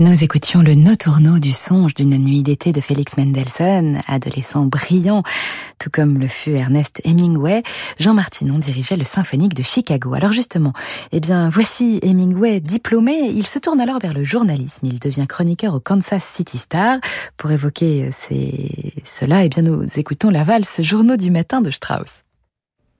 Nous écoutions le Notturno du songe d'une nuit d'été de Félix Mendelssohn, adolescent brillant, tout comme le fut Ernest Hemingway. Jean Martinon dirigeait le Symphonique de Chicago. Alors justement, voici Hemingway diplômé. Il se tourne alors vers le journalisme. Il devient chroniqueur au Kansas City Star. Pour évoquer cela, nous écoutons la valse Journaux du matin de Strauss.